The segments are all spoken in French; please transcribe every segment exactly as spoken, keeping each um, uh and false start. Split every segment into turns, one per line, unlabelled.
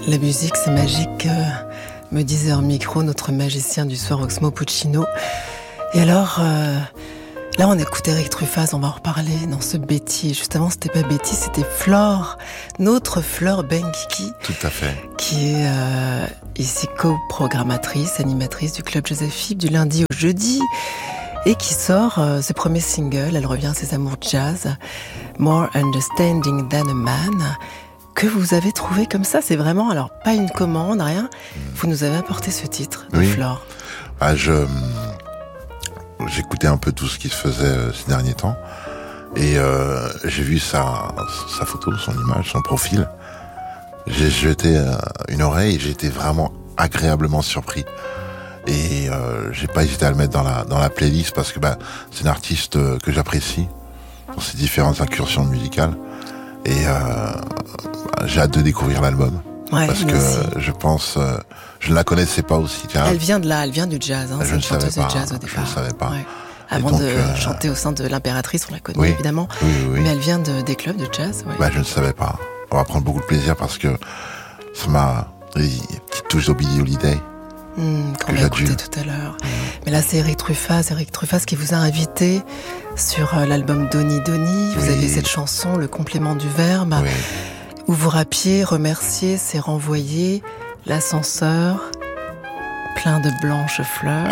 La musique, c'est magique, euh, me disait en micro notre magicien du soir, Oxmo Puccino. Et alors, euh, là, on écoute Eric Truffaz, on va en reparler dans ce Betty. Et juste avant, c'était pas Betty, c'était Flore, notre Flore Benguigui.
Tout à fait.
Qui est euh, ici co-programmatrice, animatrice du Club Joséphine du lundi au jeudi. Et qui sort euh, ses premiers singles. Elle revient à ses amours jazz, More Understanding Than a Man, que vous avez trouvé comme ça. C'est vraiment, alors pas une commande, rien. Vous nous avez apporté ce titre de
oui.
Flore.
Ah, je j'écoutais un peu tout ce qui se faisait euh, ces derniers temps, et euh, j'ai vu sa sa photo, son image, son profil. J'ai jeté euh, une oreille et j'ai été vraiment agréablement surpris. Et euh, j'ai pas hésité à le mettre dans la dans la playlist parce que bah c'est une artiste euh, que j'apprécie dans ses différentes incursions musicales, et euh, j'ai hâte de découvrir l'album.
Ouais,
parce que
aussi.
je pense, euh, je ne la connaissais pas aussi. Tiens,
Elle vient de là, elle vient du jazz. Hein,
je
c'est
ne
une
savais
chanteuse
pas,
de jazz au départ.
je ne savais pas.
Ouais. Avant
donc,
de
euh,
chanter au sein de l'Impératrice, on la connaît
oui,
évidemment.
Oui, oui.
Mais elle vient de, des clubs de jazz. Ouais.
Bah, je ne savais pas. On va prendre beaucoup de plaisir parce que ça m'a une petite touche d'Billie Holiday.
Mmh, qu'on a écouté tout à l'heure. Mmh. Mais là, c'est Eric Truffaz, Eric Truffaz qui vous a invité sur euh, l'album Doni Doni. Vous
oui.
avez cette chanson, Le complément du verbe,
oui.
où vous rappiez, remerciez, c'est renvoyer, l'ascenseur, plein de blanches fleurs.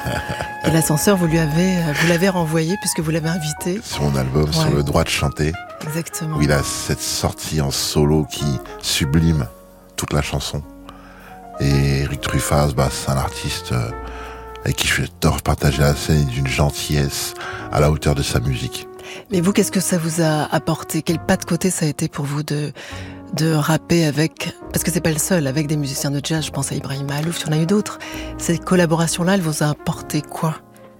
Et l'ascenseur, vous lui avez, vous l'avez renvoyé puisque vous l'avez invité.
Sur mon album, ouais. Sur le droit de chanter.
Exactement.
Où il a cette sortie en solo qui sublime toute la chanson. Et Eric Truffaz, bah, c'est un artiste euh, avec qui je j'adore partager la scène, d'une gentillesse à la hauteur de sa musique.
Mais vous, qu'est-ce que ça vous a apporté? Quel pas de côté ça a été pour vous de, de rapper avec, parce que c'est pas le seul, avec des musiciens de jazz, je pense à Ibrahim Malouf, il y en a eu d'autres. Ces collaborations-là, elles vous a apporté quoi?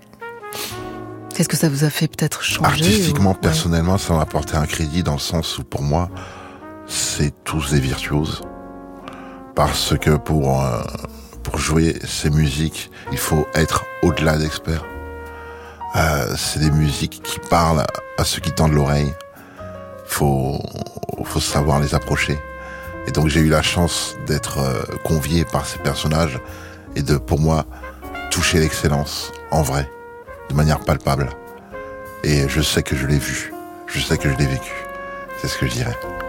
Qu'est-ce que ça vous a fait peut-être changer?
Artistiquement,
ou...
personnellement, ça m'a apporté un crédit dans le sens où pour moi, c'est tous des virtuoses. Parce que pour, euh, pour jouer ces musiques, il faut être au-delà d'experts. Euh, c'est des musiques qui parlent à ceux qui tendent l'oreille. Il faut, faut savoir les approcher. Et donc j'ai eu la chance d'être euh, convié par ces personnages et de, pour moi, toucher l'excellence en vrai, de manière palpable. Et je sais que je l'ai vu, je sais que je l'ai vécu. C'est ce que je dirais.